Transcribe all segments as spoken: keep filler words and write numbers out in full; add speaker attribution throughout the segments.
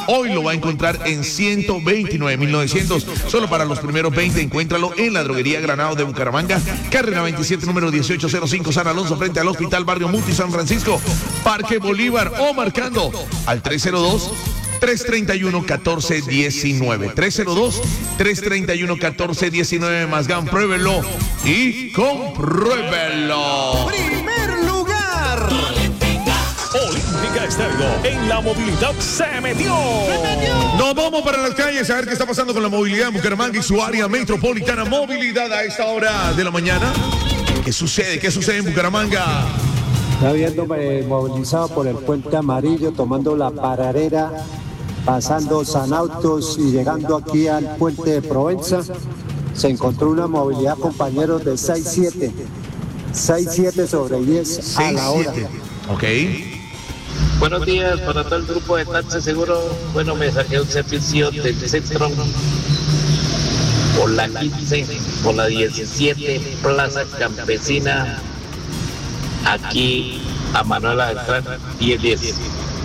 Speaker 1: Hoy lo va a encontrar en ciento veintinueve mil novecientos. Solo para los primeros veinte, encuéntralo en la droguería Granado de Bucaramanga, carrera veintisiete, número dieciocho cero cinco, San Alonso, frente al Hospital Barrio Multi San Francisco, Parque Bolívar, o marcando al tres cero dos, tres treinta y uno, catorce diecinueve. tres cero dos, tres treinta y uno, catorce diecinueve. Mazgán, pruébelo y compruébelo.
Speaker 2: Primer lugar.
Speaker 3: Olímpica Estéreo en la movilidad se metió.
Speaker 1: Nos vamos para las calles a ver qué está pasando con la movilidad en Bucaramanga y su área metropolitana. Movilidad a esta hora de la mañana. ¿Qué sucede? ¿Qué sucede en Bucaramanga?
Speaker 4: Está viéndome movilizado por el Puente Amarillo, tomando la pararera, pasando San Autos y llegando aquí al Puente de Provenza. Se encontró una movilidad, compañeros, de seis siete. seis siete sobre diez a la hora.
Speaker 1: Ok.
Speaker 5: Buenos días para todo el grupo de Taxi Seguro. Bueno, me saqué un servicio del centro por la quince, por la diecisiete, Plaza Campesina, aquí a Manuela Beltrán, diez diez.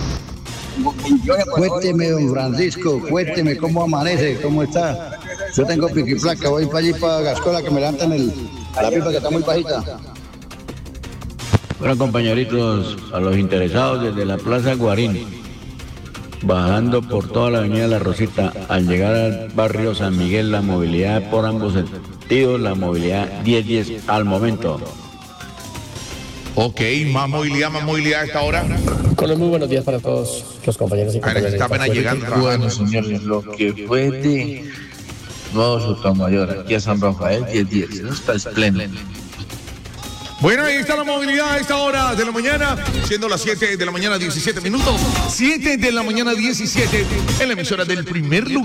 Speaker 6: Cuénteme, don Francisco, cuénteme cómo amanece, cómo está. Yo tengo pico y placa, voy para allí para Gascola que me levantan el, la pipa que está muy bajita.
Speaker 7: Bueno, compañeritos, a los interesados desde la Plaza Guarín, bajando por toda la avenida La Rosita, al llegar al barrio San Miguel, la movilidad por ambos sentidos, la movilidad diez diez al momento.
Speaker 1: Ok, más movilidad, más movilidad a esta hora.
Speaker 8: Con los muy buenos días para todos los compañeros y compañeras.
Speaker 1: Está apenas llegando.
Speaker 9: Bueno, señores, lo que fue de Nuevo Sotomayor aquí a San Rafael, diez diez, eso está espléndido.
Speaker 1: Bueno, ahí está la movilidad a esta hora de la mañana, siendo las siete de la mañana, diecisiete minutos. siete de la mañana, diecisiete, en la emisora del primer lugar.